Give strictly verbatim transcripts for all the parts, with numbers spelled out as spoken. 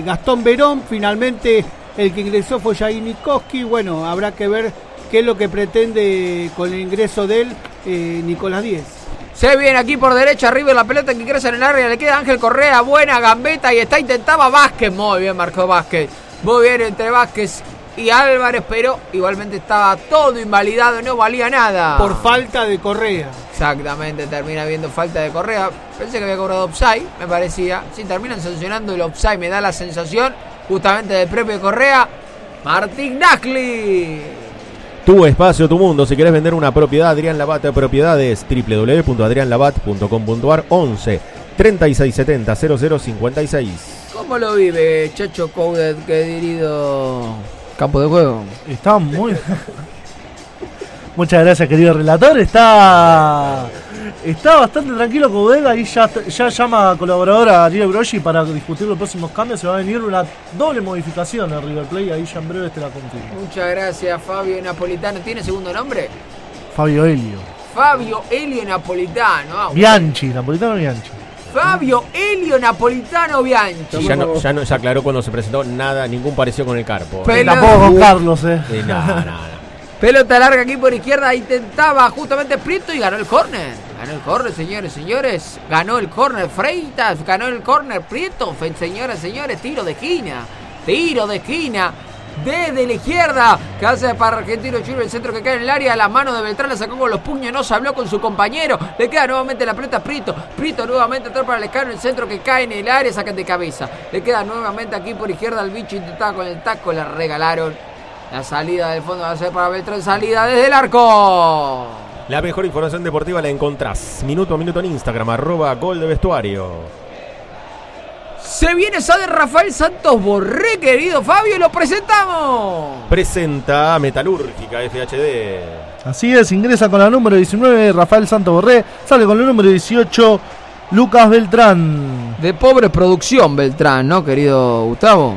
Gastón Verón. Finalmente el que ingresó fue Jair Nikoski. Bueno, habrá que ver qué es lo que pretende con el ingreso de él eh, Nicolás Díez. Se viene aquí por derecha, River, la pelota que ingresa en el área, le queda Ángel Correa, buena gambeta y está, intentaba Vázquez, muy bien marcó Vázquez, muy bien entre Vázquez y Álvarez, pero igualmente estaba todo invalidado, no valía nada. Por falta de Correa. Exactamente, termina habiendo falta de Correa, pensé que había cobrado offside, me parecía, sí, terminan sancionando el offside, me da la sensación, justamente del propio Correa, Martín Nascli. Tu espacio, tu mundo. Si querés vender una propiedad, Adrián Labat Propiedades, doble u doble u doble u punto adrián labat punto com punto a r, once treinta y seis setenta cero cero cincuenta y seis. ¿Cómo lo vive Chacho Coudet, querido campo de juego? Está muy... Muchas gracias, querido relator. Está está bastante tranquilo Coudet. Ahí ya, ya llama a colaboradora Ariel Broggi para discutir los próximos cambios. Se va a venir una doble modificación en River Plate. Ahí ya en breve te la confirmo. Muchas gracias, Fabio Napolitano. ¿Tiene segundo nombre? Fabio Helio. Fabio Helio Napolitano. Ah, Bianchi, Napolitano Bianchi. Fabio Helio Napolitano Bianchi. Ya, no, ya, no, ya aclaró cuando se presentó nada, ningún parecido con el Carpo. Pero tampoco con Carlos, eh. eh no, no, no. Pelota larga aquí por izquierda, intentaba justamente Prieto y ganó el córner. Ganó el córner, señores, señores. Ganó el córner Freitas, ganó el córner Prieto. Señoras, señores, tiro de esquina. Tiro de esquina. Desde la izquierda, que hace para Argentino Junior, el centro que cae en el área, la mano de Beltrán la sacó con los puños, no se habló con su compañero, le queda nuevamente la pelota a Prieto, Prieto nuevamente atrás para el escano, el centro que cae en el área, sacan de cabeza, le queda nuevamente aquí por izquierda al bicho, intentaba con el taco, le regalaron, la salida del fondo va a ser para Beltrán, salida desde el arco. La mejor información deportiva la encontrás minuto a minuto en Instagram, arroba gol de vestuario. Se viene Sade Rafael Santos Borré, querido Fabio, lo presentamos. Presenta Metalúrgica F H D. Así es, ingresa con la número diecinueve Rafael Santos Borré, sale con el número dieciocho Lucas Beltrán. De pobre producción Beltrán, ¿no, querido Gustavo?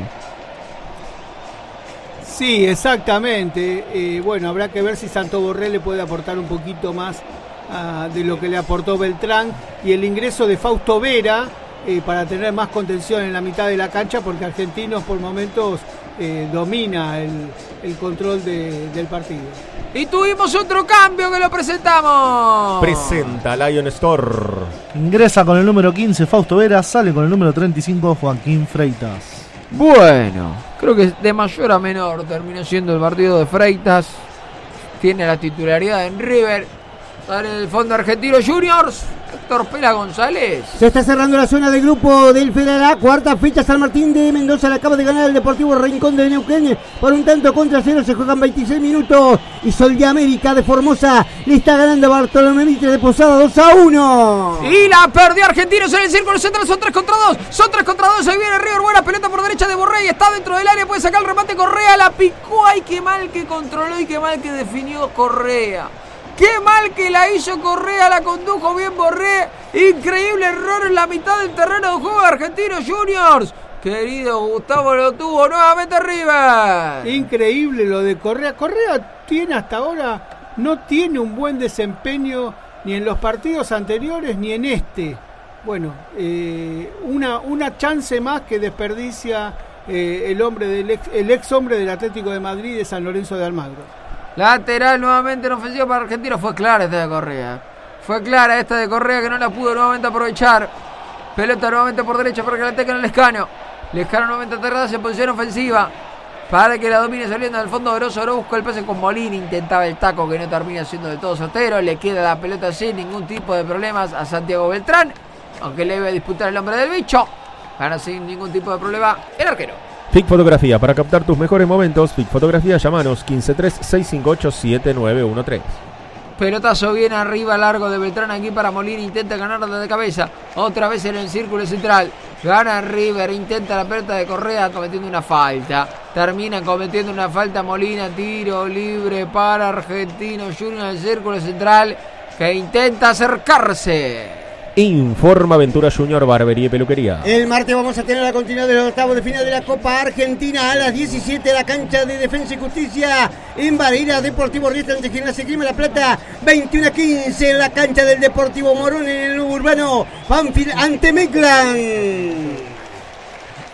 Sí, exactamente. Eh, bueno, habrá que ver si Santos Borré le puede aportar un poquito más uh, de lo que le aportó Beltrán. Y el ingreso de Fausto Vera, Eh, para tener más contención en la mitad de la cancha, porque Argentinos por momentos eh, domina el, el control de, del partido. Y tuvimos otro cambio que lo presentamos. Presenta Lion Store. Ingresa con el número quince Fausto Vera, sale con el número treinta y cinco Joaquín Freitas. Bueno, creo que de mayor a menor terminó siendo el partido de Freitas. Tiene la titularidad en River. Sale el fondo Argentino Juniors. Héctor Pela González. Se está cerrando la zona del grupo del Federal A. Cuarta fecha, San Martín de Mendoza le acaba de ganar el Deportivo Rincón de Neuquén por un tanto contra cero. Se juegan veintiséis minutos y Sol de América de Formosa le está ganando a Bartolomé Mitre de Posada dos a uno. Y la perdió Argentinos en el círculo central. Son tres contra dos. Son tres contra dos. Ahí viene River. Buena pelota por derecha de Borré. Y está dentro del área. Puede sacar el remate Correa. La picó. Ay, qué mal que controló y qué mal que definió Correa. Qué mal que la hizo Correa, la condujo bien Borré. Increíble error en la mitad del terreno de juego de Argentinos Juniors. Querido Gustavo, lo tuvo nuevamente River. Increíble lo de Correa. Correa tiene hasta ahora, no tiene un buen desempeño ni en los partidos anteriores ni en este. Bueno, eh, una, una chance más que desperdicia eh, el, hombre del ex, el ex hombre del Atlético de Madrid de San Lorenzo de Almagro. Lateral nuevamente en ofensiva para Argentinos. Fue clara esta de Correa. Fue clara esta de Correa que no la pudo nuevamente aprovechar. Pelota nuevamente por derecha para que la tenga en el Lescano. Lescano nuevamente aterrada en posición ofensiva. Para que la domine saliendo del fondo. Grosso Oro busca el pase con Molina. Intentaba el taco que no termina siendo del todo certero. Le queda la pelota sin ningún tipo de problemas a Santiago Beltrán. Aunque le debe disputar el hombre del bicho. Gana sin ningún tipo de problema el arquero. F I C Fotografía, para captar tus mejores momentos. F I C Fotografía, llamanos quince tres seis cinco ocho siete nueve uno tres. Pelotazo bien arriba, largo de Beltrán aquí para Molina. Intenta ganar de cabeza. Otra vez en el círculo central. Gana River, intenta la pelota de Correa cometiendo una falta. Termina cometiendo una falta Molina. Tiro libre para Argentinos Juniors en el círculo central, que intenta acercarse. Informa Ventura Junior, barbería y peluquería. El martes vamos a tener la continuidad de los octavos de final de la Copa Argentina a las diecisiete, la cancha de Defensa y Justicia en Barreira. Deportivo Riestra ante Gimnasia Grima La Plata, veintiuno a quince en la cancha del Deportivo Morón en el Urbano. Banfield ante Meclan.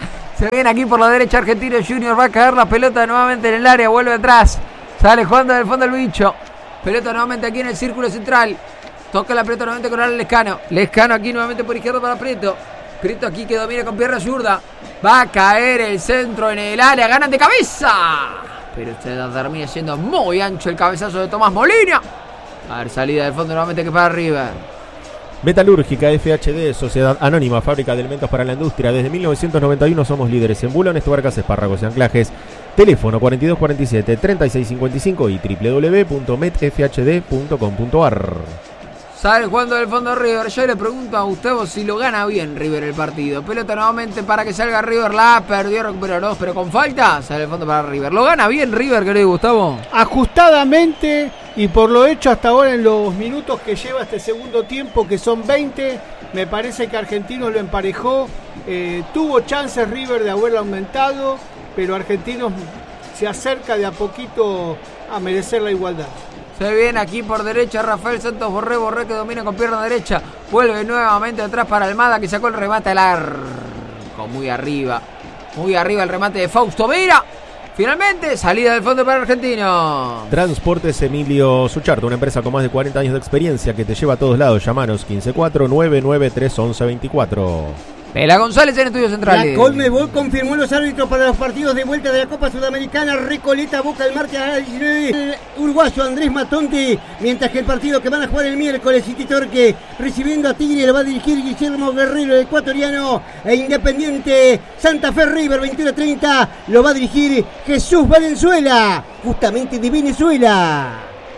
Se viene aquí por la derecha Argentino Junior. Va a caer la pelota nuevamente en el área. Vuelve atrás. Sale jugando del fondo el bicho. Pelota nuevamente aquí en el círculo central. Toca la pelota nuevamente con Alan Lescano. Lescano aquí nuevamente por izquierda para Prieto. Prieto aquí que domina con pierna zurda. Va a caer el centro en el área. Ganan de cabeza. Pero usted termina siendo muy ancho el cabezazo de Tomás Molina. A ver, salida del fondo nuevamente que para arriba. Metalúrgica F H D, Sociedad Anónima, fábrica de elementos para la industria. Desde mil novecientos noventa y uno somos líderes en bulones, tuercas, espárragos y anclajes. Teléfono cuarenta y dos cuarenta y siete, treinta y seis cincuenta y cinco y doble u doble u doble u punto met f h d punto com punto a r. Sale jugando del fondo River. Yo le pregunto a Gustavo si lo gana bien River el partido. Pelota nuevamente para que salga River. La perdió, recuperó dos, pero con falta. Sale el fondo para River. ¿Lo gana bien River, querido Gustavo? Ajustadamente y por lo hecho hasta ahora en los minutos que lleva este segundo tiempo, que son veinte, me parece que Argentinos lo emparejó. Eh, tuvo chances River de haberlo aumentado, pero Argentinos se acerca de a poquito a merecer la igualdad. Se viene aquí por derecha Rafael Santos Borré, Borré que domina con pierna derecha. Vuelve nuevamente atrás para Almada que sacó el remate al arco. Muy arriba, muy arriba el remate de Fausto Vera. Finalmente, salida del fondo para Argentino. Transportes Emilio Sucharto, una empresa con más de cuarenta años de experiencia que te lleva a todos lados. Llamanos quince cuatro nueve nueve tres once veinticuatro. Pela González en Estudios Centrales. La Conmebol confirmó los árbitros para los partidos de vuelta de la Copa Sudamericana. Recoleta Boca el martes a las diecinueve. El uruguayo Andrés Matonte. Mientras que el partido que van a jugar el miércoles, City Torque recibiendo a Tigre lo va a dirigir Guillermo Guerrero, el ecuatoriano. E Independiente Santa Fe River veintiuno treinta lo va a dirigir Jesús Valenzuela, justamente de Venezuela.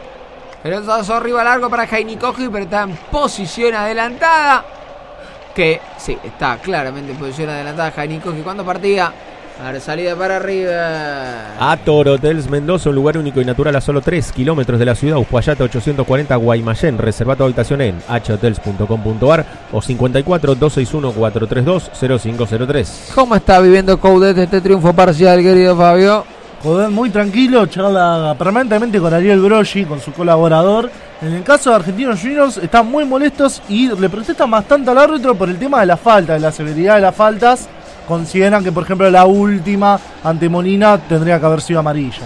Pelotazo arriba largo para Jaini Coji, pero está en posición adelantada. Que sí, está claramente en posición adelantada Jaini Coji cuando partía. A ver, salida para arriba. Ator Hotels Mendoza, un lugar único y natural a solo tres kilómetros de la ciudad. Uspallata ochocientos cuarenta Guaymallén. Reserva tu habitación en h hotels punto com punto a r o cincuenta y cuatro dos sesenta y uno cuatrocientos treinta y dos cero cinco cero tres. ¿Cómo está viviendo Coudet este triunfo parcial, querido Fabio? Coudet muy tranquilo, charla permanentemente con Ariel Groschi, con su colaborador. En el caso de Argentinos Juniors están muy molestos y le protestan bastante al árbitro por el tema de la falta, de la severidad de las faltas. Consideran que, por ejemplo, la última ante Molina tendría que haber sido amarilla.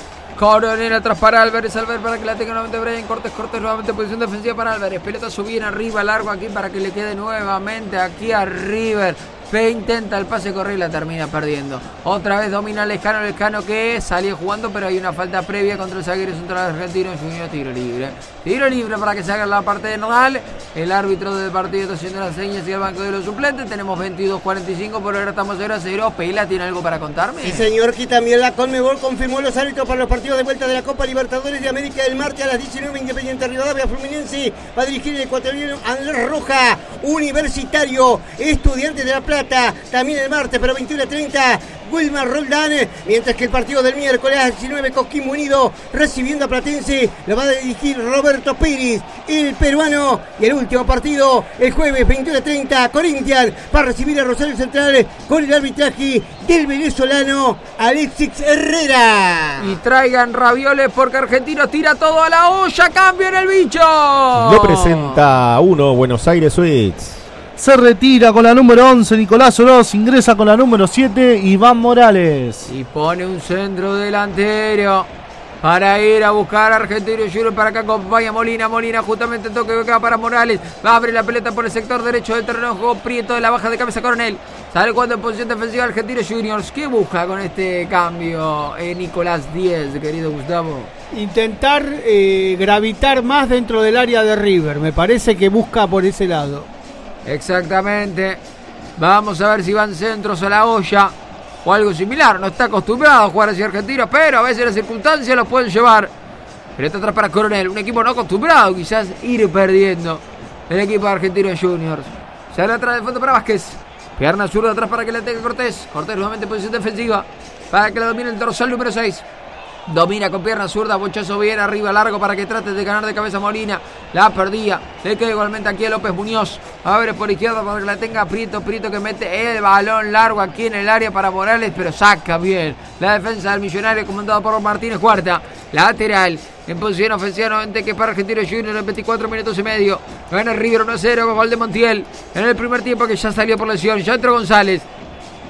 Coronel atrás para Álvarez, Álvarez para que la tenga nuevamente Brian Cortés, Cortés nuevamente posición defensiva para Álvarez. Pelota subida arriba, largo aquí para que le quede nuevamente aquí a River. Fe intenta el pase, corre y la termina perdiendo. Otra vez domina Lescano, Lescano que salió jugando, pero hay una falta previa contra el zaguero central argentino. Junior, tiro libre. Tiro libre para que se haga la parte de normal. El árbitro del partido está haciendo las señas y el banco de los suplentes. Tenemos veintidós cuarenta y cinco, por ahora estamos cero a cero. Pela, ¿tiene algo para contarme? Sí, señor, que también la Conmebol confirmó los árbitros para los partidos de vuelta de la Copa Libertadores de América del martes a las diecinueve. Independiente Rivadavia Fluminense va a dirigir el ecuatoriano Andrés Roja. Universitario, Estudiantes de La Plata, también el martes, pero veintiuno treinta, Wilmar Roldán. Mientras que el partido del miércoles a las diecinueve, Coquimbo Unido recibiendo a Platense, lo va a dirigir Roberto Pérez, el peruano. Y el último partido, el jueves veintiuno treinta, Corinthians va a recibir a Rosario Central con el arbitraje del venezolano Alexis Herrera. Y traigan ravioles porque Argentinos tira todo a la olla. Cambio en el bicho. Lo presenta uno Buenos Aires Suites. Se retira con la número once Nicolás Oroz, ingresa con la número siete Iván Morales. Y pone un centro delantero para ir a buscar a Argentino Junior, para que acompaña Molina. Molina justamente toque acá para Morales. Va a abrir la pelota por el sector derecho del terreno. Juego Prieto de la baja de cabeza Coronel. Sale cuando en posición defensiva Argentino Juniors. ¿Qué busca con este cambio eh, Nicolás Díez, querido Gustavo? Intentar eh, gravitar más dentro del área de River. Me parece que busca por ese lado. Exactamente. Vamos a ver si van centros a la olla o algo similar. No está acostumbrado a jugar hacia Argentinos, pero a veces las circunstancias los pueden llevar. Pelota atrás para Coronel, un equipo no acostumbrado quizás ir perdiendo. El equipo de Argentinos Juniors. Sale atrás del fondo para Vázquez. Pierna zurda atrás para que la tenga Cortés. Cortés nuevamente en posición defensiva para que la domine el dorsal número seis. Domina con pierna zurda, bochazo bien arriba, largo para que trate de ganar de cabeza Molina. La perdía, le queda igualmente aquí a López Muñoz. Abre por izquierda para que la tenga Prieto. Prieto que mete el balón largo aquí en el área para Morales, pero saca bien la defensa del Millonario comandado por Martínez Cuarta. Lateral en posición ofensiva nuevamente que para Argentinos Juniors en veinticuatro minutos y medio. Gana River uno a cero con gol de Montiel en el primer tiempo, que ya salió por lesión. Ya entró González.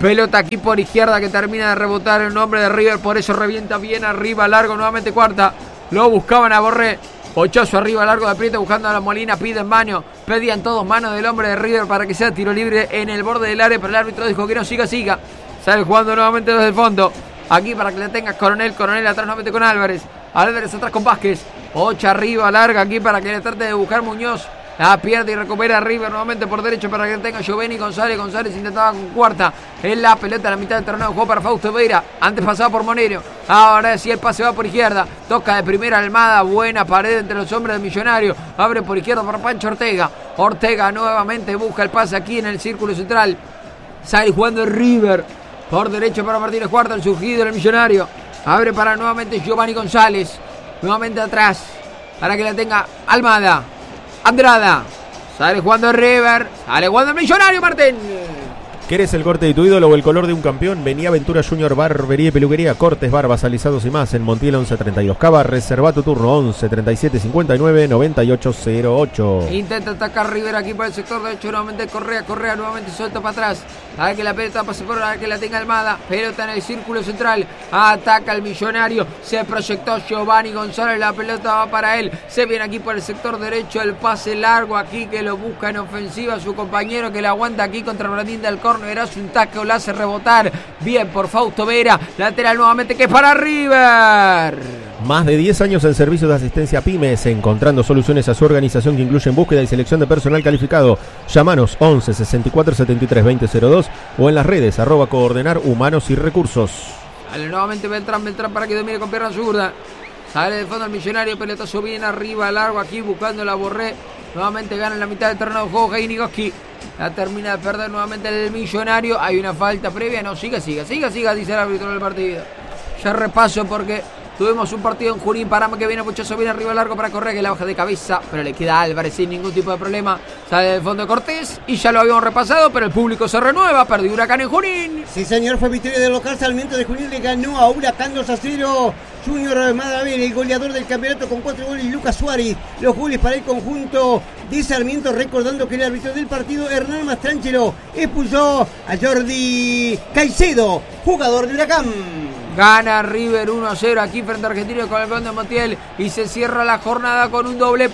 Pelota aquí por izquierda que termina de rebotar el nombre de River. Por eso revienta bien arriba, largo nuevamente cuarta. Lo buscaban a Borré. Pochazo arriba, largo de Prieto buscando a la Molina. Piden mano. Pedían todos mano del hombre de River para que sea tiro libre en el borde del área. Pero el árbitro dijo que no, siga, siga. Sale jugando nuevamente desde el fondo. Aquí para que le tenga Coronel. Coronel atrás nuevamente con Álvarez. Álvarez atrás con Vázquez. Ocha arriba, larga aquí para que le trate de buscar Muñoz. La pierde y recupera River nuevamente por derecho para que tenga Giovanni González. González intentaba con cuarta. En la pelota a la mitad del terreno de juego para Fausto Vera. Antes pasaba por Monero. Ahora sí el pase va por izquierda. Toca de primera Almada. Buena pared entre los hombres del Millonario. Abre por izquierda para Pancho Ortega. Ortega nuevamente busca el pase aquí en el círculo central. Sale jugando River. Por derecho para Martínez Cuarta. El surgido del Millonario. Abre para nuevamente Giovanni González. Nuevamente atrás. Para que la tenga Almada. Andrada, sale jugando River, sale jugando el Millonario, Martín. ¿Querés el corte de tu ídolo o el color de un campeón? Vení a Aventura Junior Barbería y Peluquería, cortes, barbas, alisados y más en Montiel once treinta y dos Cava. Reserva tu turno once treinta y siete cincuenta y nueve noventa y ocho cero ocho. Intenta atacar River aquí por el sector derecho, nuevamente Correa, Correa nuevamente suelta para atrás. A ver que la pelota pase por a que la tenga Almada. Pelota en el círculo central. Ataca el Millonario. Se proyectó Giovanni González. La pelota va para él. Se viene aquí por el sector derecho. El pase largo aquí que lo busca en ofensiva su compañero que la aguanta aquí contra Brandín del córner. Hace un taque o la hace rebotar. Bien por Fausto Vera. Lateral nuevamente que es para River. Más de diez años en servicio de asistencia a pymes, encontrando soluciones a su organización que incluyen búsqueda y selección de personal calificado. Llámanos once sesenta y cuatro setenta y tres veinte cero dos o en las redes arroba coordinar humanos y recursos. Sale nuevamente Beltrán, Beltrán para que domine con pierna zurda. Sale de fondo el Millonario, pelotazo bien arriba, largo aquí buscando la Borré. Nuevamente gana en la mitad del terreno de juego Heinigoski. La termina de perder nuevamente el Millonario. Hay una falta previa, no, siga, siga, siga, siga, dice el árbitro del partido. Ya repaso porque tuvimos un partido en Junín, Parama que viene Pochazo, viene arriba largo para Correa que la baja de cabeza, pero le queda a Álvarez sin ningún tipo de problema. Sale del fondo de Cortés y ya lo habíamos repasado, pero el público se renueva, perdió Huracán en Junín. Sí señor, fue victoria del local. Sarmiento de Junín le ganó a Huracán dos a cero. Junior Madavera, el goleador del campeonato con cuatro goles, Lucas Suárez. Los goles para el conjunto de Sarmiento, recordando que el árbitro del partido, Hernán Mastrangelo, expulsó a Jordi Caicedo, jugador de Huracán. Gana River uno a cero aquí frente a Argentino con el gol de Montiel y se cierra la jornada con un doble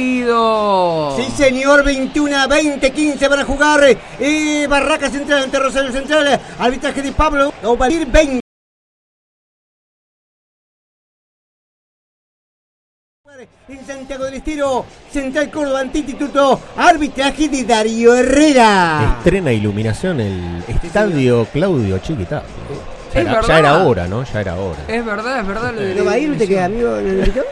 partido. Sí señor, veintiuno a veinte, quince para jugar. Eh, Barraca Central ante Rosario Central. Arbitraje de Pablo Ovalir, veinte. En Santiago del Estero, Central Córdoba ante Instituto, arbitraje de Darío Herrera. Estrena iluminación el estadio Claudio Chiquitapia. Ya Es era, verdad. ya era hora, ¿no? Ya era hora. Es verdad, es verdad. lo de ¿No va a ir usted que la amigo? ¿No lo invitó?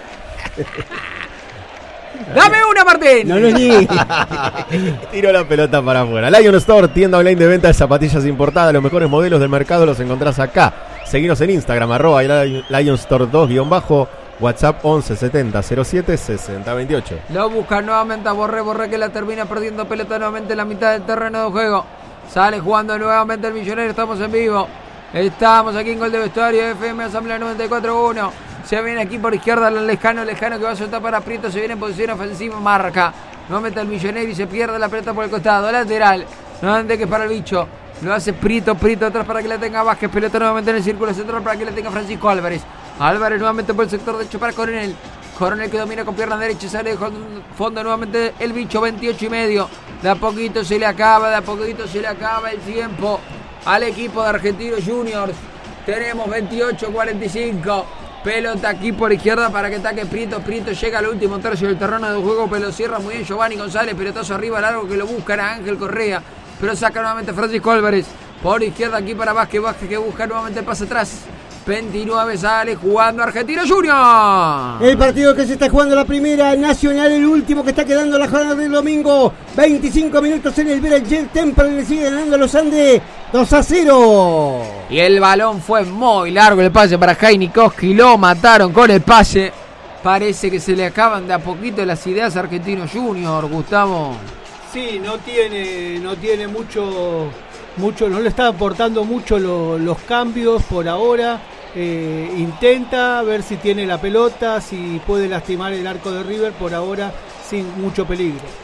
¡Dame una, Martín! No lo diga. Tiró la pelota para afuera. Lion Store, tienda online de venta de zapatillas importadas. Los mejores modelos del mercado los encontrás acá. Seguinos en Instagram, arroba Lion Store dos guión bajo. WhatsApp once setenta cero siete sesenta veintiocho. Lo busca nuevamente a Borré, Borré que la termina perdiendo pelota nuevamente en la mitad del terreno de juego. Sale jugando nuevamente el Millonario, estamos en vivo. Estamos aquí en Gol de Vestuario, F M Asamblea noventa y cuatro uno. Se viene aquí por izquierda el Lejano, Lejano que va a soltar para Prieto, se viene en posición ofensiva, marca. Nuevamente el Millonario y se pierde la pelota por el costado, lateral. Nuevamente que es para el bicho. Lo hace Prieto, Prieto atrás para que la tenga Vázquez. Pelota nuevamente en el círculo central para que la tenga Francisco Álvarez. Álvarez nuevamente por el sector derecho para Coronel. Coronel que domina con pierna derecha, sale de fondo nuevamente el bicho, veintiocho y medio. De a poquito se le acaba, de a poquito se le acaba el tiempo al equipo de Argentinos Juniors. Tenemos veintiocho cuarenta y cinco. Pelota aquí por izquierda para que ataque Prieto. Prieto llega al último tercio del terreno de juego, pero cierra muy bien Giovanni González. Pelotazo arriba largo que lo buscan a Ángel Correa, pero saca nuevamente Francisco Álvarez. Por izquierda aquí para Vázquez, Vázquez que busca nuevamente el pase atrás. veintinueve sale jugando Argentinos Juniors. El partido que se está jugando la primera nacional, el último que está quedando la jornada del domingo. veinticinco minutos en el Vera Jet Temple, le sigue ganando a los Andes dos a cero. Y el balón fue muy largo, el pase para Heinigoski, lo mataron con el pase. Parece que se le acaban de a poquito las ideas a Argentinos Juniors, Gustavo. Sí, no tiene, no tiene mucho, mucho, no le está aportando mucho lo, los cambios por ahora. Eh, intenta ver si tiene la pelota, si puede lastimar el arco de River, por ahora sin mucho peligro.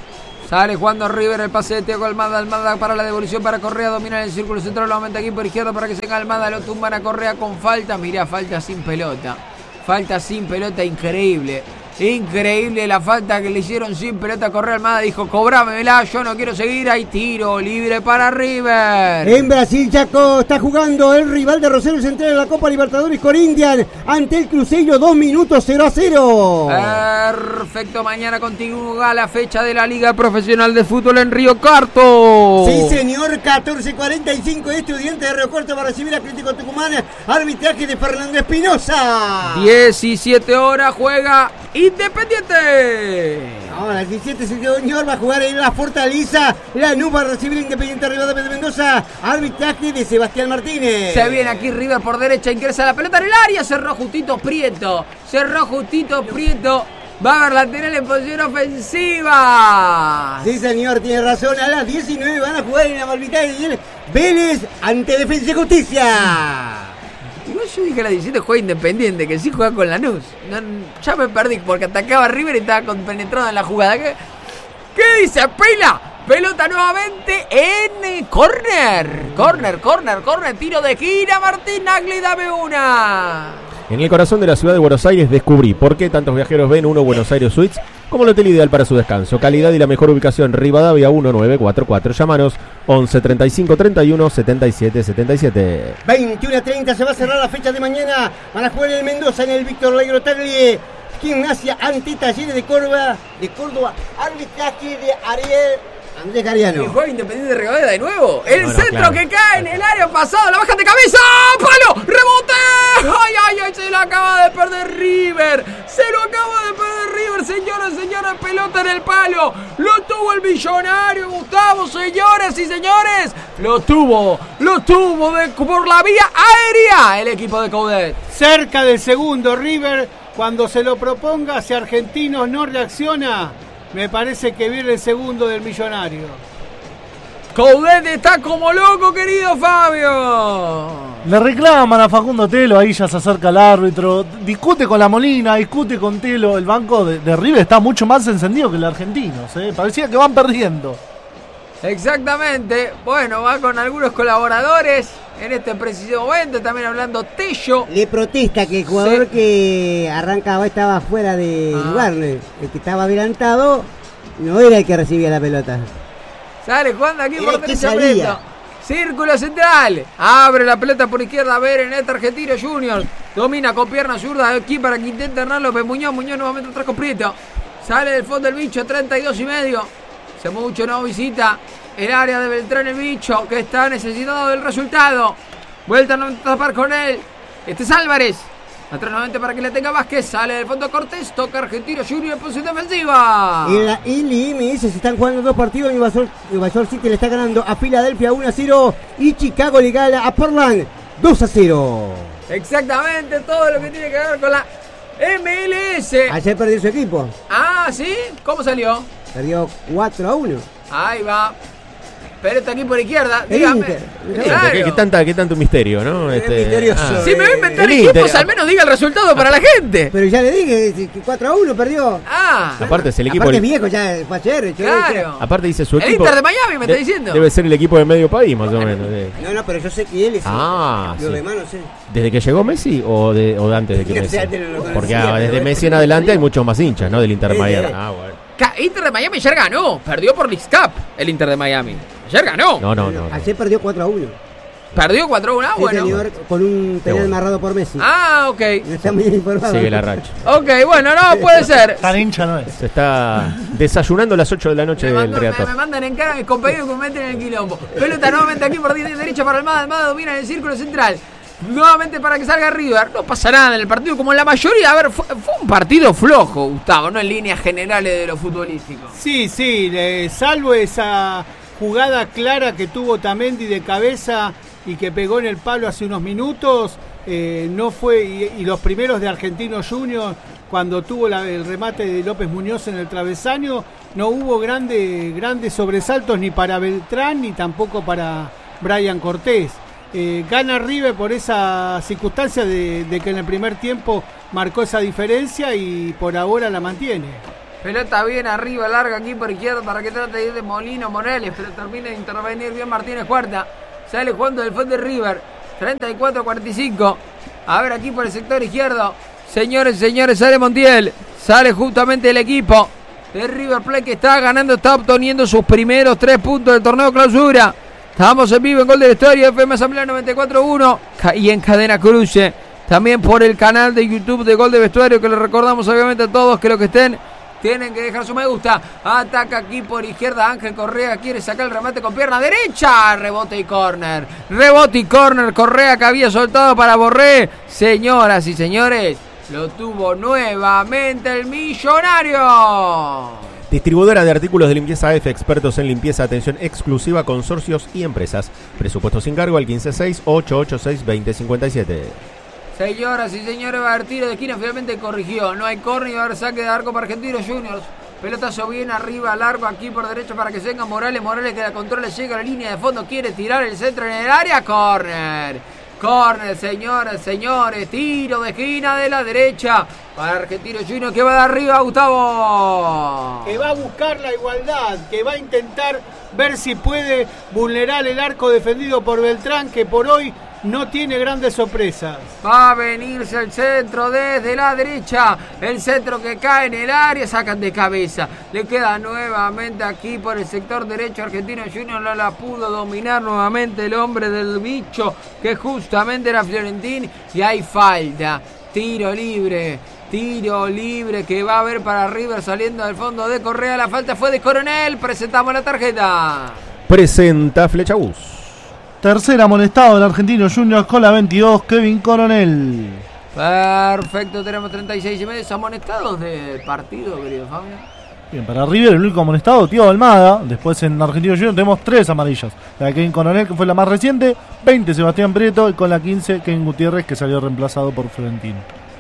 Sale jugando River, el pase de Thiago Almada, Almada para la devolución para Correa, domina en el círculo central, nuevamente aquí por izquierda para que se venga Almada, lo tumban a Correa con falta, mirá, falta sin pelota, falta sin pelota, increíble, increíble la falta que le hicieron sin pelota a Correa. Almada dijo, cobrámela, yo no quiero seguir, hay tiro libre para River. En Brasil, Chaco, está jugando el rival de Rosario Central en la Copa Libertadores, Corinthians, ante el Cruzeiro, dos minutos, cero a cero. Perfecto, mañana continúa la fecha de la Liga Profesional de Fútbol en Río Cuarto. Sí, señor, catorce cuarenta y cinco, Estudiantes de Río Cuarto va a recibir a Atlético Tucumán, arbitraje de Fernando Espinosa. diecisiete horas juega Independiente. Ahora, el diecisiete, señor, va a jugar en la Fortaleza. Lanús va a recibir Independiente Rivadavia de Mendoza. Arbitraje de Sebastián Martínez. Se viene aquí River por derecha, ingresa la pelota en el área. Cerró justito Prieto. Cerró justito Prieto. Va a haber lateral en posición ofensiva. Sí, señor, tiene razón. A las diecinueve van a jugar en la Malvitana Vélez ante Defensa y Justicia. Igual yo dije a las diecisiete juega Independiente, que sí juega con Lanús. No, ya me perdí porque atacaba a River y estaba compenetrado en la jugada. ¿Qué, qué dice Pela? Pelota nuevamente en córner. Córner, córner, córner. Tiro de gira. Martín Nagli, dame una. En el corazón de la ciudad de Buenos Aires descubrí por qué tantos viajeros ven uno Buenos Aires Suites como el hotel ideal para su descanso. Calidad y la mejor ubicación, Rivadavia mil novecientos cuarenta y cuatro. Llámanos once treinta y cinco treinta y uno setenta y siete setenta y siete. veintiuno a treinta se va a cerrar la fecha de mañana. Van a jugar en Mendoza en el Víctor Legro Tagle. Gimnasia ante Talleres de Córdoba. De Córdoba. Arbitraje de Ariel Andrés Gariano. Y juega Independiente de Rivadavia de nuevo. El No, no, centro claro. que cae en el área pasado. La baja de cabeza. ¡Palo! ¡Rebote! ¡Ay, ay, ay! Se lo acaba de perder River. Se lo acaba de perder River, señoras y señores. Pelota en el palo. Lo tuvo el millonario Gustavo, señoras y señores. Lo tuvo. Lo tuvo de, por la vía aérea el equipo de Coudet. Cerca del segundo River, cuando se lo proponga, si Argentinos no reacciona, me parece que viene el segundo del millonario. Coudet está como loco, querido Fabio. Le reclaman a Facundo Telo, ahí ya se acerca el árbitro, discute con la Molina, discute con Telo. El banco de, de River está mucho más encendido que el Argentinos, ¿eh? Parecía que van perdiendo. Exactamente. Bueno, va con algunos colaboradores en este preciso momento. También hablando Tello. Le protesta que el jugador Sí. que arrancaba estaba fuera de Ah. lugar. El que estaba adelantado no era el que recibía la pelota. Sale jugando aquí Era por el que derecha salía. Prieto. Círculo central. Abre la pelota por izquierda. Bereneta Argentino Junior. Domina con pierna zurda aquí para que intente Hernán López Muñoz. Muñoz nuevamente atrás con Prieto. Sale del fondo el bicho. treinta y dos y medio. Se mucho no visita el área de Beltrán el bicho, que está necesitado del resultado. Vuelta a tapar con él. Este es Álvarez. Atrás nuevamente para que le tenga Vázquez. Sale del fondo Cortés. Toca Argentino Junior en posición defensiva. En la L M S se están jugando dos partidos. Nueva York, Nueva York City le está ganando a Filadelfia uno a cero. Y Chicago le gana a Portland dos a cero. Exactamente, todo lo que tiene que ver con la M L S. Ayer perdió su equipo. Ah, ¿sí? ¿Cómo salió? Perdió cuatro a uno. Ahí va. Pelota aquí por izquierda. El Dígame. Inter. Claro. ¿Qué, qué tanta, qué tanto misterio, ¿no? Es misterioso. Si me va a inventar El equipos, Inter. al menos diga el resultado para la gente. Pero ya le dije que cuatro a uno perdió. Ah, Aparte es el equipo. Aparte es viejo, ya fue ayer. yo- claro. Aparte dice su El equipo. Inter de Miami, me está de- diciendo. Debe ser el equipo de medio país, más o menos. de- No, no, pero yo sé que él es. Ah, Los sí. demás no sé. ¿Desde que llegó Messi o de, o de antes de que No Messi? sé, antes no lo conocía, Porque ah, pero desde este- Messi en adelante hay muchos más hinchas, ¿no? Del Inter de Sí, Miami. sí. Ah, bueno. Ca- Inter de Miami ayer ganó. Perdió por Leagues Cup el Inter de Miami. Ayer ganó. No, no, no. no. Ayer perdió cuatro a uno. Perdió cuatro a uno. Ah, Sí, bueno. señor, con un penal bueno. narrado por Messi. Ah, ok. No está muy bien informado. Sigue la racha. Ok, bueno, no, puede ser. Tan hincha no es. Se está desayunando a las ocho de la noche Me, del mandó- me, Riatón. me mandan en cara a mis compañeros que me meten en el quilombo. Pelota nuevamente aquí por derecha para Almada. Almada domina en el círculo central. Nuevamente para que salga River. No pasa nada en el partido, como en la mayoría. A ver, fue, fue un partido flojo, Gustavo, no en líneas generales de lo futbolístico. Sí, sí, le- salvo esa jugada clara que tuvo Tamendi de cabeza y que pegó en el palo hace unos minutos, eh, no fue, y, y los primeros de Argentinos Juniors, cuando tuvo la- el remate de López Muñoz en el travesaño, no hubo grande, grandes sobresaltos ni para Beltrán ni tampoco para Brian Cortés. Eh, gana River por esa circunstancia de, de que en el primer tiempo marcó esa diferencia y por ahora la mantiene. Pelota bien arriba, larga aquí por izquierda para que trate de ir de Molino Morales, pero termina de intervenir bien Martínez Cuarta. Sale jugando del fondo de River. treinta y cuatro a cuarenta y cinco. A ver aquí por el sector izquierdo. Señores, señores, sale Montiel. Sale justamente el equipo de River Plate que está ganando, está obteniendo sus primeros tres puntos del torneo clausura. Estamos en vivo en Gol de Vestuario, F M Asamblea noventa y cuatro uno y en Cadena Cruce. También por el canal de YouTube de Gol de Vestuario, que le recordamos obviamente a todos que los que estén tienen que dejar su me gusta. Ataca aquí por izquierda Ángel Correa. Quiere sacar el remate con pierna derecha. Rebote y córner. Rebote y córner. Correa que había soltado para Borré. Señoras y señores, lo tuvo nuevamente el Millonario. Distribuidora de artículos de limpieza F, expertos en limpieza, atención exclusiva, consorcios y empresas. Presupuesto sin cargo al quince seis, ocho ocho seis, veinte cincuenta y siete. Señoras y señores, va a haber tiro de esquina, finalmente corrigió. No hay córner y va a haber saque de arco para Argentinos Juniors. Pelotazo bien arriba, largo aquí por derecha para que se venga Morales. Morales que la controla, llega a la línea de fondo, quiere tirar el centro en el área. Córner. Córner, señores, señores. Tiro de esquina de la derecha para Argentinos Juniors que va de arriba, Gustavo. Que va a buscar la igualdad, que va a intentar ver si puede vulnerar el arco defendido por Beltrán, que por hoy no tiene grandes sorpresas. Va a venirse el centro desde la derecha. El centro que cae en el área. Sacan de cabeza. Le queda nuevamente aquí por el sector derecho. Argentinos Juniors no la pudo dominar nuevamente el hombre del bicho, que justamente era Fiorentín. Y hay falta. Tiro libre. Tiro libre que va a haber para River saliendo del fondo de Correa. La falta fue de Coronel. Presentamos la tarjeta. Presenta Flecha Bus. Tercer amonestado del Argentino Juniors con la veintidós, Kevin Coronel. Perfecto, tenemos treinta y seis y medio amonestados del partido, querido Fabio. Bien, para River el único amonestado, Tío Almada. Después en Argentino Juniors tenemos tres amarillas. La de Kevin Coronel, que fue la más reciente, veinte Sebastián Prieto, y con la quince Kevin Gutiérrez, que salió reemplazado por Florentino.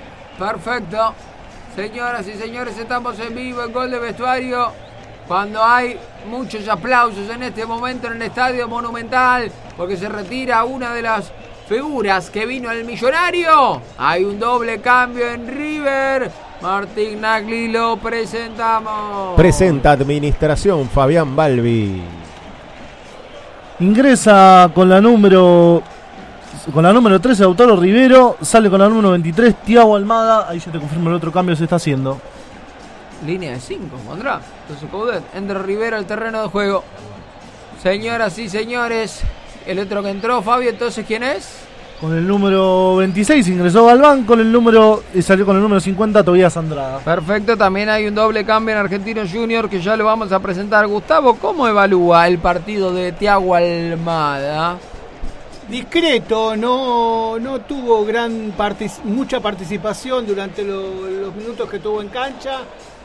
Perfecto. Señoras y señores, estamos en vivo en Gol de Vestuario. Cuando hay muchos aplausos en este momento en el Estadio Monumental, porque se retira una de las figuras que vino al Millonario. Hay un doble cambio en River. Martín Nagli, lo presentamos. Presenta Administración Fabián Balbi. Ingresa con la número con la número trece Lautaro Rivero, sale con la número veintitrés Thiago Almada. Ahí ya te confirmo el otro cambio se está haciendo. Línea de cinco, pondrá. Entonces, Coudet, entre Rivero al terreno de juego. Señoras y señores, el otro que entró, Fabio, entonces, ¿quién es? Con el número veintiséis ingresó Galván, con el número y salió con el número cincuenta Tobías Andrada. Perfecto, también hay un doble cambio en Argentinos Juniors que ya lo vamos a presentar. Gustavo, ¿cómo evalúa el partido de Thiago Almada? Discreto, no, no tuvo gran partic- mucha participación durante lo, los minutos que tuvo en cancha.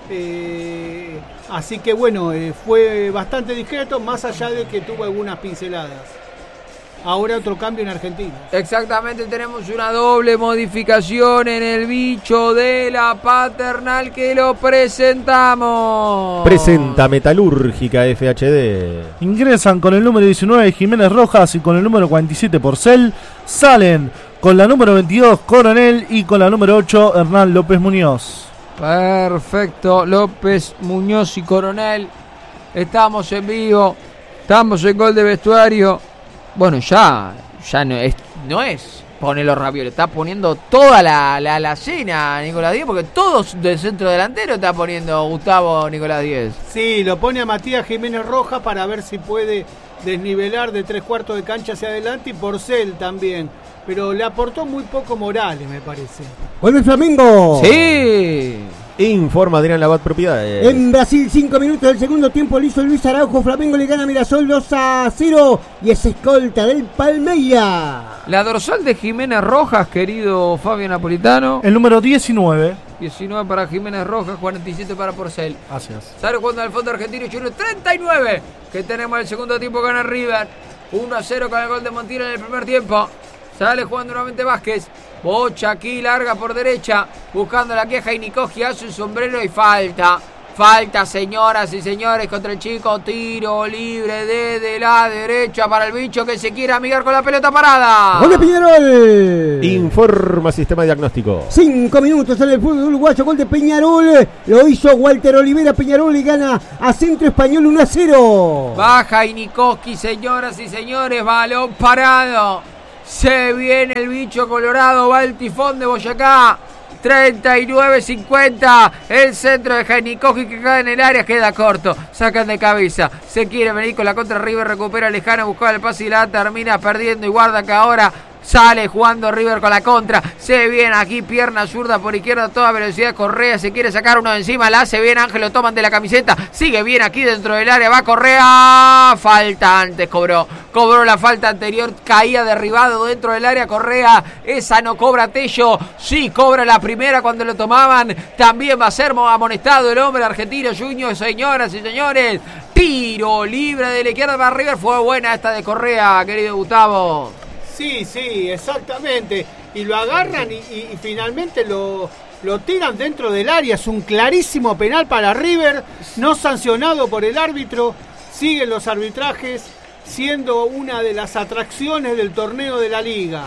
Eh, así que bueno, eh, fue bastante discreto, más allá de que tuvo algunas pinceladas. Ahora otro cambio en Argentina. Exactamente, tenemos una doble modificación en el bicho de la Paternal que lo presentamos. Presenta Metalúrgica F H D. Ingresan con el número diecinueve Jiménez Rojas y con el número cuarenta y siete Porcel. Salen con la número veintidós Coronel y con la número ocho Hernán López Muñoz. Perfecto, López, Muñoz y Coronel. Estamos en vivo, estamos en Gol de Vestuario. Bueno, ya, ya no es, no es poner los ravioles, está poniendo toda la, la, la cena Nicolás Díez, porque todos del centro delantero está poniendo Gustavo Nicolás Díez. Sí, lo pone a Matías Jiménez Rojas para ver si puede desnivelar de tres cuartos de cancha hacia adelante, y Porcel también. Pero le aportó muy poco Morales, me parece. ¡Vuelve Flamengo! ¡Sí! Informa Adrián Labat Propiedades. En Brasil, cinco minutos del segundo tiempo, lo hizo Luis Araujo. Flamengo le gana a Mirasol dos a cero y es escolta del Palmeiras. La dorsal de Jiménez Rojas, querido Fabio Napolitano. El número diecinueve. diecinueve para Jiménez Rojas, cuarenta y siete para Porcel. Gracias. Sale jugando al fondo argentino Junior, treinta y nueve. Que tenemos el segundo tiempo, gana River. uno a cero con el gol de Montiel en el primer tiempo. Sale jugando nuevamente Vázquez. Bocha aquí, larga por derecha. Buscando la queja y Nicogi hace un sombrero y falta. Falta, señoras y señores, contra el chico. Tiro libre desde la derecha para el bicho que se quiere amigar con la pelota parada. ¡Gol de Peñarol! Informa Sistema Diagnóstico. Cinco minutos en el fútbol uruguayo, gol de Peñarol. Lo hizo Walter Olivera. Peñarol le gana a Centro Español uno a cero. Baja Inikoski, señoras y señores. Balón parado. Se viene el bicho colorado. Va el tifón de Boyacá. treinta y nueve cincuenta. El centro de Jainikoski que cae en el área. Queda corto. Sacan de cabeza. Se quiere venir con la contra River. Recupera Lejano. Buscaba el pase y la termina perdiendo. Y guarda que ahora sale jugando River con la contra. Se viene aquí. Pierna zurda por izquierda. Toda velocidad. Correa. Se quiere sacar uno de encima. La hace bien. Ángel lo toman de la camiseta. Sigue bien aquí dentro del área. Va Correa. Falta antes. Cobró. Cobró la falta anterior. Caía derribado dentro del área. Correa. Esa no cobra Tello. Sí cobra la primera cuando lo tomaban. También va a ser amonestado el hombre argentino Junior. Señoras y señores. Tiro libre de la izquierda para River. Fue buena esta de Correa, querido Gustavo. Sí, sí, exactamente. Y lo agarran y, y, y finalmente lo, lo tiran dentro del área. Es un clarísimo penal para River, no sancionado por el árbitro. Siguen los arbitrajes, siendo una de las atracciones del torneo de la liga.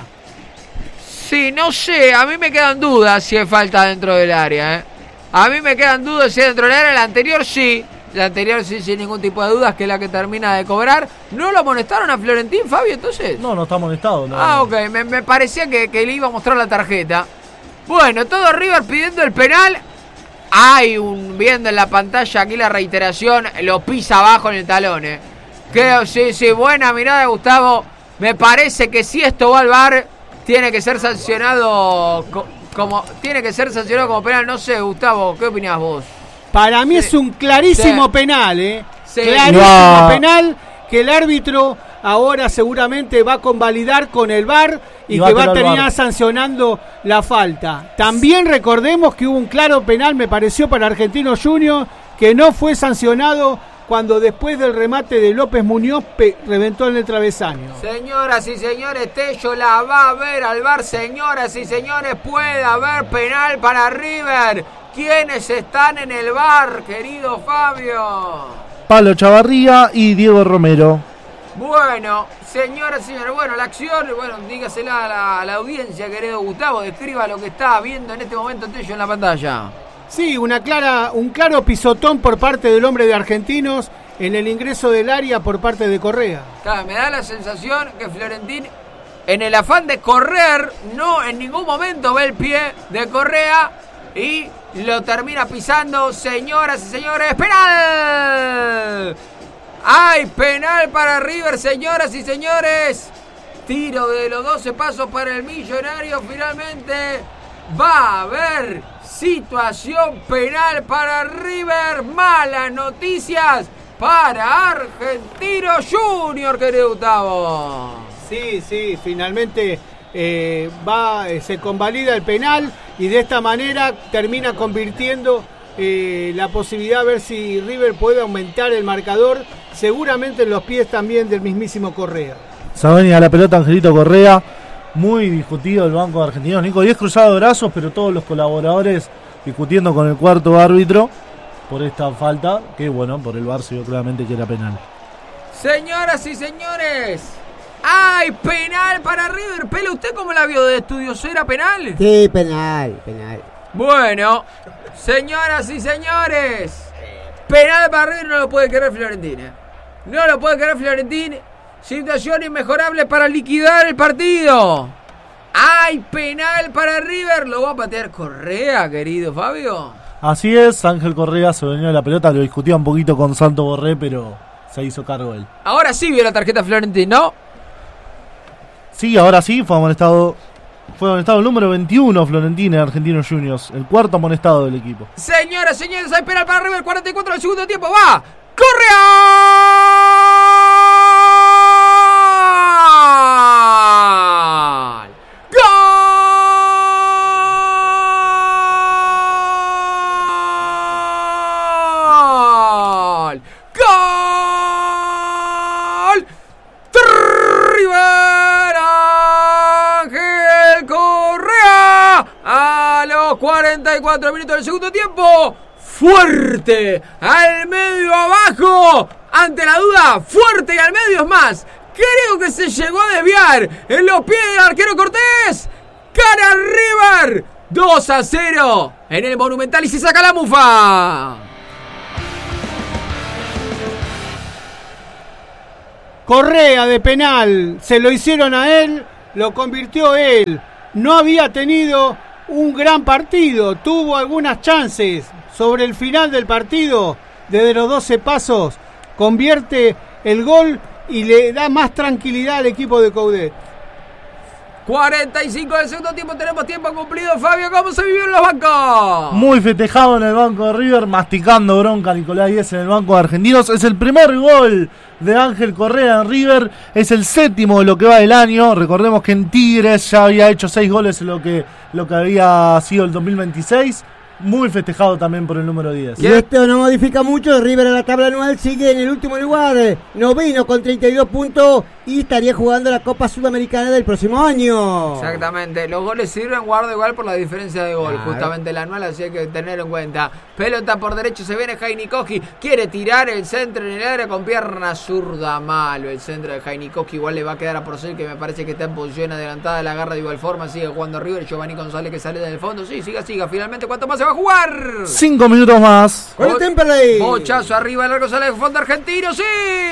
Sí, no sé, a mí me quedan dudas si es falta dentro del área, ¿eh? A mí me quedan dudas si es dentro del área. La anterior sí. La anterior sí, sin ningún tipo de dudas, que es la que termina de cobrar. ¿No lo amonestaron a Florentín, Fabio, entonces? No, no está amonestado. No. Ah, ok, me, me parecía que, que le iba a mostrar la tarjeta. Bueno, todo River pidiendo el penal. Hay un, viendo en la pantalla aquí la reiteración, lo pisa abajo en el talón, eh. Creo, sí, sí, buena mirada, Gustavo. Me parece que si esto va al V A R, tiene que ser sancionado co- como, tiene que ser sancionado como penal. No sé, Gustavo, ¿qué opinás vos? Para mí Sí. es un clarísimo Sí. penal, ¿eh? Sí. Clarísimo No. penal que el árbitro ahora seguramente va a convalidar con el V A R y, Y va que a va a tirar el V A R. terminar sancionando la falta. También recordemos que hubo un claro penal, me pareció, para Argentino Junior, que no fue sancionado cuando después del remate de López Muñoz pe- reventó en el travesaño. Señoras y señores, Tello la va a ver al V A R. Señoras y señores, puede haber penal para River. ¿Quiénes están en el V A R, querido Fabio? Pablo Chavarría y Diego Romero. Bueno, señoras y señores, bueno, la acción, bueno, dígasela a la, a la audiencia, querido Gustavo, describa lo que está viendo en este momento Tello en la pantalla. Sí, una clara, un claro pisotón por parte del hombre de Argentinos en el ingreso del área por parte de Correa. Claro, me da la sensación que Florentín, en el afán de correr, no en ningún momento ve el pie de Correa y lo termina pisando. Señoras y señores, ¡penal! ¡Hay penal para River, señoras y señores! Tiro de los doce pasos para el Millonario. Finalmente va a haber situación penal para River. Malas noticias para Argentino Junior, querido Gustavo. Sí, sí, finalmente eh, va, eh, se convalida el penal y de esta manera termina convirtiendo eh, la posibilidad de ver si River puede aumentar el marcador, seguramente en los pies también del mismísimo Correa. Saben a la pelota Angelito Correa. Muy discutido el banco de argentinos. Nico, diez cruzados de brazos, pero todos los colaboradores discutiendo con el cuarto árbitro por esta falta, que bueno, por el V A R se vio claramente que era penal. Señoras y señores, ¡hay penal para River! Pela, ¿usted cómo la vio de estudios? ¿Era penal? Sí, penal, penal. Bueno, señoras y señores, penal para River, no lo puede querer Florentín, ¿eh? No lo puede querer Florentín. Situación inmejorable para liquidar el partido. ¡Hay penal para River! Lo va a patear Correa, querido Fabio. Así es, Ángel Correa se venía de la pelota, lo discutía un poquito con Santo Borré, pero se hizo cargo él. Ahora sí vio la tarjeta Florentín, ¿no? Sí, ahora sí, fue amonestado, fue amonestado el número veintiuno Florentín en Argentinos Juniors, el cuarto amonestado del equipo. Señoras y señores, hay penal para River, cuarenta y cuatro del segundo tiempo. ¡Va! ¡Correa! ¡Gol! ¡Gol! ¡River! ¡Ángel Correa! A los cuarenta y cuatro minutos del segundo tiempo. Fuerte, al medio abajo, ante la duda, fuerte y al medio es más. Creo que se llegó a desviar en los pies del arquero Cortés. dos a cero en el Monumental y se saca la mufa. Correa de penal, se lo hicieron a él, lo convirtió él. No había tenido un gran partido, tuvo algunas chances. Sobre el final del partido, desde los doce pasos, convierte el gol y le da más tranquilidad al equipo de Coudet. cuarenta y cinco del segundo tiempo, tenemos tiempo cumplido. Fabio, ¿cómo se vivió en los bancos? Muy festejado en el banco de River, masticando bronca Nicolás Díez en el banco de Argentinos. Es el primer gol de Ángel Correa en River, es el séptimo de lo que va del año. Recordemos que en Tigres ya había hecho seis goles en lo que, lo que había sido el dos mil veintiséis. Muy festejado también por el número diez. Y esto no modifica mucho. River en la tabla anual sigue en el último lugar, noveno con treinta y dos puntos, y estaría jugando la Copa Sudamericana del próximo año. Exactamente, los goles sirven, guarda igual por la diferencia de gol, claro. Justamente el anual, así hay que tenerlo en cuenta. Pelota por derecho, se viene Heinikowski, quiere tirar el centro en el área con pierna zurda, malo el centro de Heinikowski, igual le va a quedar a Porcel, que me parece que está en posición adelantada, la agarra de igual forma, sigue jugando River, Giovanni González que sale del fondo, sí, siga, siga, finalmente, ¿cuánto más se va a jugar? Cinco minutos más. Con el Temperley. Bochazo arriba, el arco sale del fondo argentino, sí.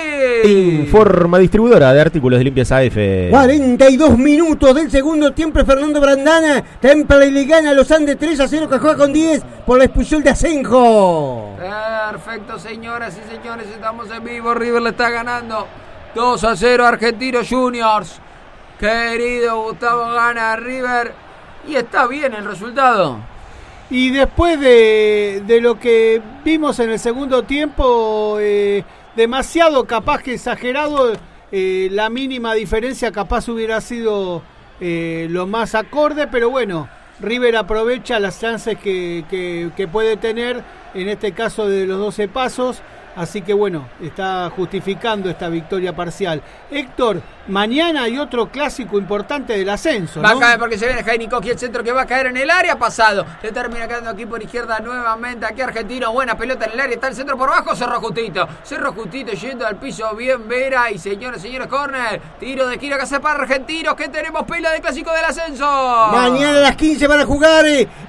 Informa distribuidora de artículos de limpieza A F. cuarenta y dos minutos del segundo tiempo, Fernando Brandana. Temperley le gana a los Andes tres a cero, que juega con diez por la expulsión de Asenjo. Perfecto, señoras y señores, estamos en vivo. River le está ganando dos a cero a Argentinos Juniors. Querido Gustavo, gana River y está bien el resultado. Y después de, de lo que vimos en el segundo tiempo, eh, demasiado capaz que exagerado, eh, la mínima diferencia capaz hubiera sido eh, lo más acorde, pero bueno, River aprovecha las chances que, que, que puede tener, en este caso de los doce pasos, así que bueno, está justificando esta victoria parcial. Héctor, mañana hay otro clásico importante del ascenso, ¿no? Va a caer porque se viene Heinikowski, el centro que va a caer en el área, pasado. Le termina quedando aquí por izquierda nuevamente. Aquí Argentino, buena pelota en el área, está el centro por abajo, cerró justito. Cerró justito, yendo al piso, bien Vera. Y señores, señores, córner. Tiro de esquina que hace para Argentinos, que tenemos pela de clásico del ascenso. Mañana a las quince van a jugar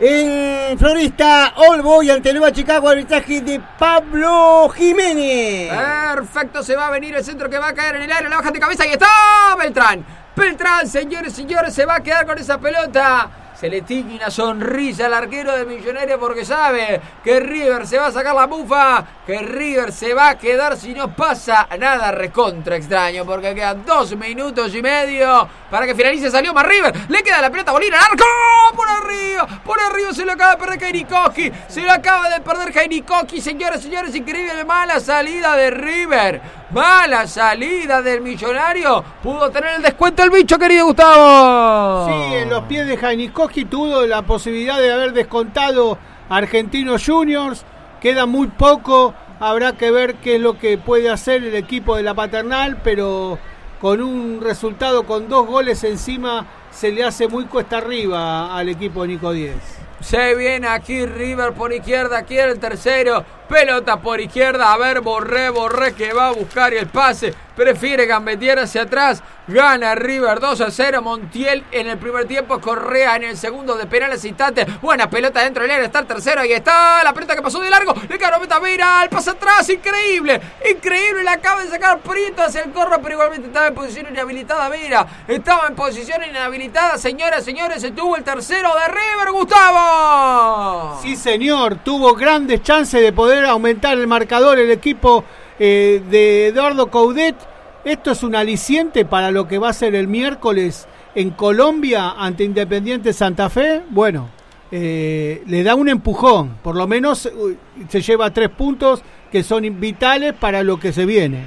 en Floresta, All Boys ante Nueva Chicago, arbitraje de Pablo Jiménez. Perfecto, se va a venir el centro que va a caer en el área, la baja de cabeza y está Beltrán. Beltrán, señores, señores, se va a quedar con esa pelota. Se le tiñe una sonrisa al arquero de Millonarios porque sabe que River se va a sacar la bufa, que River se va a quedar si no pasa nada recontra extraño, porque quedan dos minutos y medio para que finalice. Salió más River, le queda la pelota a Bolívar, arco por arriba, por arriba se lo acaba de perder Heinikowski, se lo acaba de perder Heinikowski, señores, señores, increíble, mala salida de River, mala salida del Millonario, pudo tener el descuento el bicho, querido Gustavo. Sí, en los pies de Heinikowski tuvo la posibilidad de haber descontado a Argentinos Juniors, queda muy poco, habrá que ver qué es lo que puede hacer el equipo de la Paternal, pero con un resultado con dos goles encima se le hace muy cuesta arriba al equipo de Nico Díez. Se viene aquí River por izquierda, aquí el tercero, pelota por izquierda, a ver Borré, Borré que va a buscar el pase, prefiere gambetear hacia atrás, gana River dos a cero, Montiel en el primer tiempo, Correa en el segundo de penales instante, buena pelota dentro del área, está el tercero, ahí está la pelota que pasó de largo, le quedó meta Vera, el pase atrás, increíble, increíble, le acaba de sacar Prieto hacia el corro, pero igualmente estaba en posición inhabilitada Vera, estaba en posición inhabilitada, señoras, señores, se tuvo el tercero de River, Gustavo. Sí, señor, tuvo grandes chances de poder aumentar el marcador el equipo eh, de Eduardo Coudet. Esto es un aliciente para lo que va a ser el miércoles en Colombia ante Independiente Santa Fe. Bueno, eh, le da un empujón, por lo menos uh, se lleva tres puntos que son vitales para lo que se viene.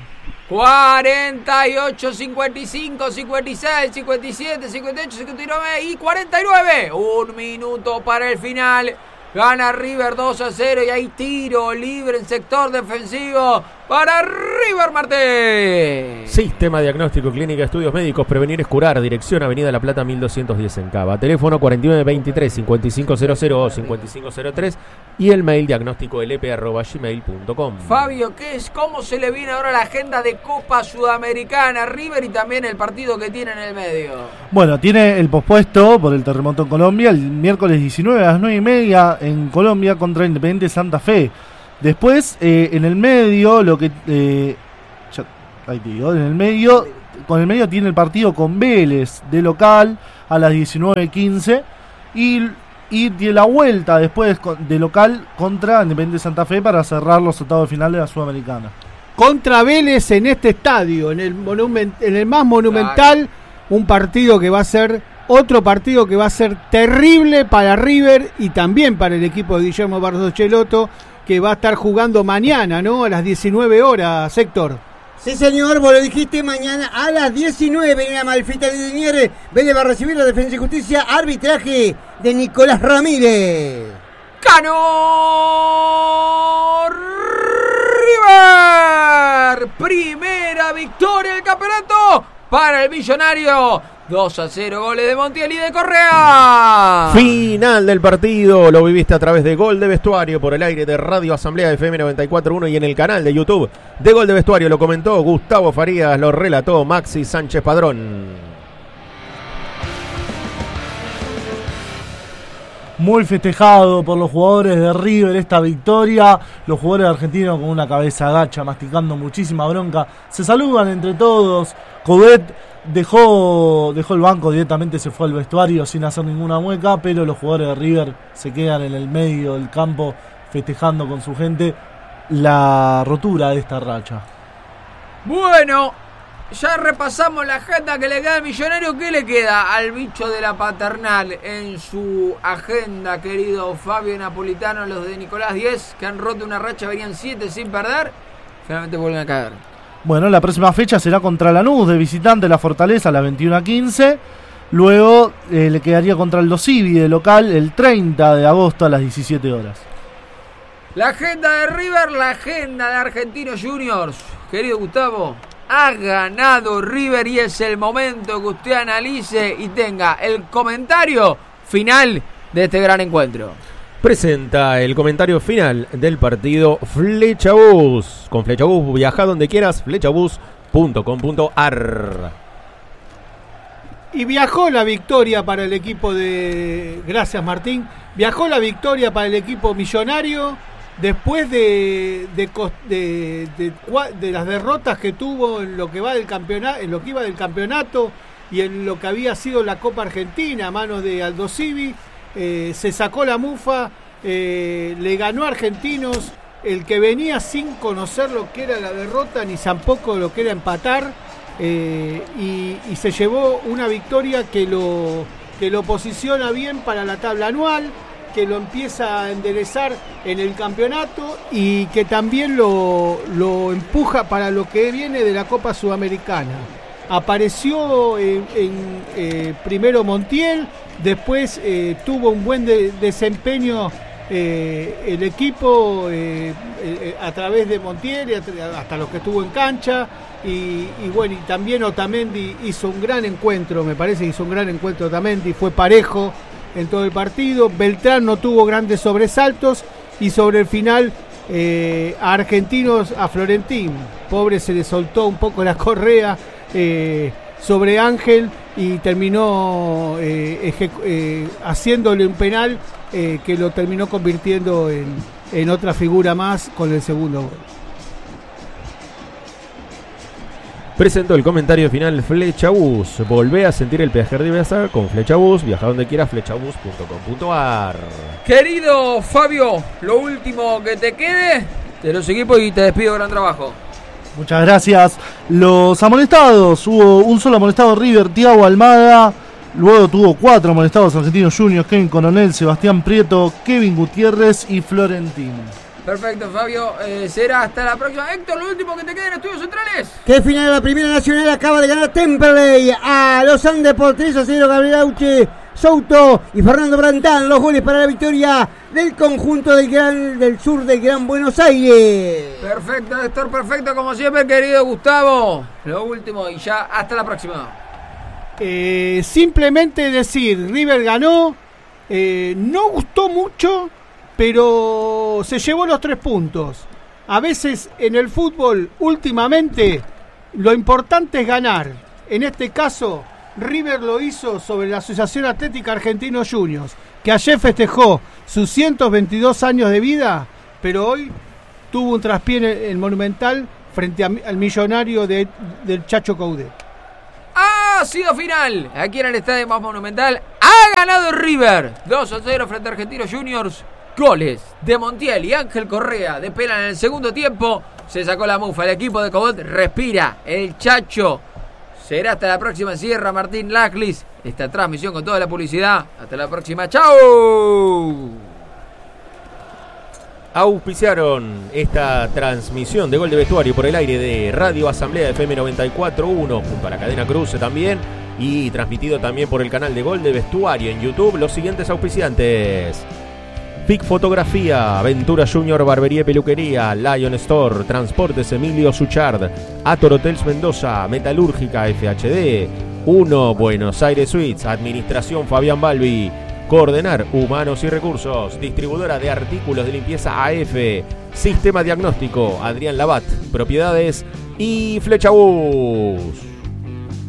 cuarenta y ocho, cincuenta y cinco, cincuenta y seis, cincuenta y siete, cincuenta y ocho, cincuenta y nueve y cuarenta y nueve. Un minuto para el final. Gana River dos a cero y hay tiro libre en sector defensivo para River Martín. Sistema Diagnóstico Clínica Estudios Médicos, Prevenir es Curar, dirección Avenida La Plata mil doscientos diez en Cava, teléfono cuarenta y nueve veintitrés cincuenta y cinco cero cero o cincuenta y cinco cero tres y el mail diagnóstico l p arroba gmail punto com. Fabio, ¿qué es? ¿Cómo se le viene ahora la agenda de Copa Sudamericana a River y también el partido que tiene en el medio? Bueno, tiene el pospuesto por el terremoto en Colombia el miércoles diecinueve a las nueve y media en Colombia contra Independiente Santa Fe. Después, eh, en el medio, lo que... Eh, ya, ahí te digo, en el medio, con el medio tiene el partido con Vélez de local a las diecinueve quince y, y tiene la vuelta después de local contra Independiente Santa Fe para cerrar los octavos de final de la Sudamericana. Contra Vélez en este estadio, en el, monument, en el más monumental, un partido que va a ser... Otro partido que va a ser terrible para River y también para el equipo de Guillermo Barzochelotto, que va a estar jugando mañana, ¿no? A las diecinueve horas, Héctor. Sí, señor, vos lo dijiste, mañana a las diecinueve en la Malfita de Liniers. Vélez va a recibir la Defensa y Justicia, arbitraje de Nicolás Ramírez. ¡Ganó River! Primera victoria del campeonato para el millonario. dos a cero, goles de Montiel y de Correa. Final del partido, lo viviste a través de Gol de Vestuario por el aire de Radio Asamblea F M noventa y cuatro punto uno y en el canal de YouTube de Gol de Vestuario. Lo comentó Gustavo Farías, lo relató Maxi Sánchez Padrón. Muy festejado por los jugadores de River esta victoria. Los jugadores argentinos con una cabeza agacha, masticando muchísima bronca. Se saludan entre todos. Coudet dejó, dejó el banco, directamente se fue al vestuario sin hacer ninguna mueca, pero los jugadores de River se quedan en el medio del campo festejando con su gente la rotura de esta racha. Bueno, ya repasamos la agenda que le queda al millonario. ¿Qué le queda al bicho de la paternal en su agenda, querido Fabio Napolitano? Los de Nicolás Díez, que han roto una racha, venían siete sin perder, finalmente vuelven a caer. Bueno, la próxima fecha será contra Lanús, de visitante La Fortaleza, a las veintiuna quince. Luego eh, le quedaría contra el Dosivi de local el treinta de agosto a las diecisiete horas. La agenda de River, la agenda de Argentinos Juniors. Querido Gustavo, ha ganado River y es el momento que usted analice y tenga el comentario final de este gran encuentro. Presenta el comentario final del partido Flechabús. Con Flechabús viaja donde quieras, flechabús punto com punto a r. Y viajó la victoria para el equipo de... Gracias, Martín. Viajó la victoria para el equipo millonario después de de, de, de, de las derrotas que tuvo en lo que va del campeonato, en lo que iba del campeonato y en lo que había sido la Copa Argentina a manos de Aldosivi. Eh, se sacó la mufa, eh, le ganó a Argentinos, el que venía sin conocer lo que era la derrota ni tampoco lo que era empatar, eh, y, y se llevó una victoria que lo, que lo posiciona bien para la tabla anual, que lo empieza a enderezar en el campeonato y que también lo, lo empuja para lo que viene de la Copa Sudamericana. Apareció en, en eh, primero Montiel, después eh, tuvo un buen de, desempeño eh, el equipo eh, eh, a través de Montiel, hasta los que estuvo en cancha, y, y bueno, y también Otamendi hizo un gran encuentro, me parece que hizo un gran encuentro Otamendi, fue parejo en todo el partido. Beltrán no tuvo grandes sobresaltos y sobre el final eh, a Argentinos, a Florentín, pobre, se le soltó un poco la correa Eh, sobre Ángel y terminó eh, ejecu- eh, haciéndole un penal eh, que lo terminó convirtiendo en, en otra figura más con el segundo gol. Presentó el comentario final Flechabús. Volvé a sentir el peaje de viajar con Flechabús. Viaja donde quieras, flechabús punto com punto a r. Querido Fabio, lo último que te quede de los equipos y te despido, gran trabajo. Muchas gracias. Los amonestados, hubo un solo amonestado River, Thiago Almada. Luego tuvo cuatro amonestados Argentinos Juniors, Kevin Coronel, Sebastián Prieto, Kevin Gutiérrez y Florentín. Perfecto, Fabio, eh, será hasta la próxima. Héctor, lo último que te queda en Estudios Centrales. Que final de la Primera Nacional acaba de ganar Temperley a los Andes por tres a cero. Gabriel Auche Souto y Fernando Brantán, los goles para la victoria del conjunto del Gran del Sur del Gran Buenos Aires. Perfecto, Héctor, perfecto, como siempre, querido Gustavo. Lo último y ya, hasta la próxima. Eh, simplemente decir, River ganó, eh, no gustó mucho, pero se llevó los tres puntos. A veces en el fútbol, últimamente, lo importante es ganar. En este caso, River lo hizo sobre la Asociación Atlética Argentinos Juniors, que ayer festejó sus ciento veintidós años de vida, pero hoy tuvo un traspié en el, el Monumental frente a, al millonario de, del Chacho Coudet. Ha sido final. Aquí en el estadio más monumental ha ganado River dos a cero frente a Argentinos Juniors. Goles de Montiel y Ángel Correa de penal en el segundo tiempo. Se sacó la mufa. El equipo de Coudet respira. El Chacho. Será hasta la próxima. Cierra Martín Laclis esta transmisión con toda la publicidad. Hasta la próxima. ¡Chau! Auspiciaron esta transmisión de Gol de Vestuario por el aire de Radio Asamblea F M noventa y cuatro punto uno junto a la cadena Cruce también, y transmitido también por el canal de Gol de Vestuario en YouTube. Los siguientes auspiciantes: F I C Fotografía, Aventura Junior Barbería y Peluquería, Lion Store, Transportes Emilio Suchard, Ator Hotels Mendoza, Metalúrgica F H D, uno Buenos Aires Suites, Administración Fabián Balbi, Coordenar Humanos y Recursos, Distribuidora de Artículos de Limpieza A F, Sistema Diagnóstico Adrián Labat, Propiedades y Flecha Bus.